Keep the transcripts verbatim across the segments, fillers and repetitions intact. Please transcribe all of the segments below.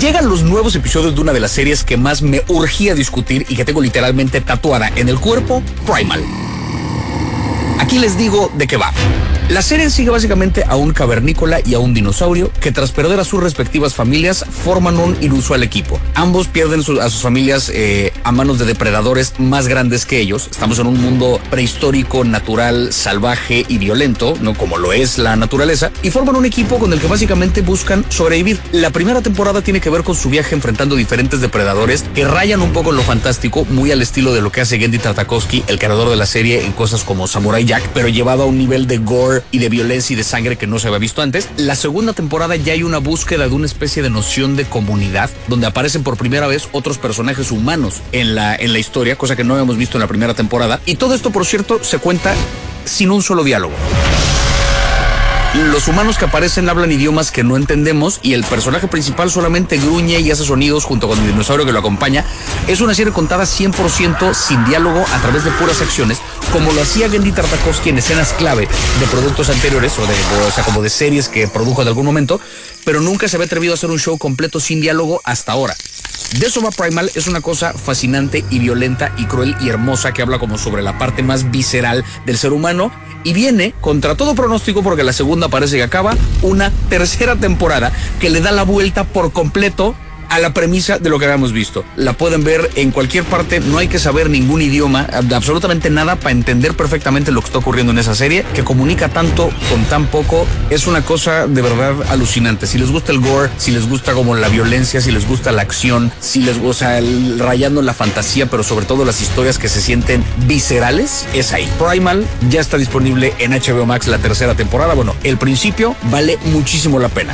Llegan los nuevos episodios de una de las series que más me urgía discutir y que tengo literalmente tatuada en el cuerpo, Primal. Aquí les digo de qué va. La serie sigue básicamente a un cavernícola y a un dinosaurio que tras perder a sus respectivas familias forman un inusual equipo. Ambos pierden su, a sus familias eh, a manos de depredadores más grandes que ellos. Estamos en un mundo prehistórico, natural, salvaje y violento, ¿no? Como lo es la naturaleza, y forman un equipo con el que básicamente buscan sobrevivir. La primera temporada tiene que ver con su viaje enfrentando diferentes depredadores que rayan un poco en lo fantástico, muy al estilo de lo que hace Genndy Tartakovsky, el creador de la serie, en cosas como Samurai Jack, pero llevado a un nivel de gore y de violencia y de sangre que no se había visto antes. La segunda temporada ya hay una búsqueda de una especie de noción de comunidad, donde aparecen por primera vez otros personajes humanos en la, en la historia, cosa que no habíamos visto en la primera temporada. Y todo esto, por cierto, se cuenta sin un solo diálogo. Los humanos que aparecen hablan idiomas que no entendemos y el personaje principal solamente gruñe y hace sonidos junto con el dinosaurio que lo acompaña. Es una serie contada cien por ciento sin diálogo a través de puras acciones, como lo hacía Genndy Tartakovsky en escenas clave de productos anteriores o, de, o sea, como de series que produjo en algún momento, pero nunca se había atrevido a hacer un show completo sin diálogo hasta ahora. De eso va Primal. Es una cosa fascinante y violenta y cruel y hermosa que habla como sobre la parte más visceral del ser humano y viene contra todo pronóstico porque la segunda parece que acaba una tercera temporada que le da la vuelta por completo a la premisa de lo que habíamos visto. La pueden ver en cualquier parte, no hay que saber ningún idioma, absolutamente nada para entender perfectamente lo que está ocurriendo en esa serie, que comunica tanto con tan poco. Es una cosa de verdad alucinante. Si les gusta el gore, si les gusta como la violencia, si les gusta la acción, si les gusta el, rayando la fantasía, pero sobre todo las historias que se sienten viscerales, es ahí. Primal ya está disponible en H B O Max la tercera temporada. Bueno, el principio vale muchísimo la pena.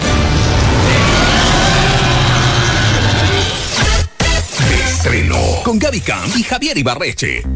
Estreno con Gaby Camp y Javier Ibarreche.